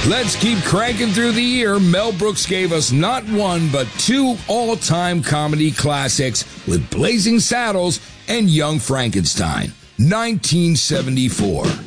Let's keep cranking through the year. Mel Brooks gave us not one, but two all-time comedy classics with Blazing Saddles and Young Frankenstein. 1974.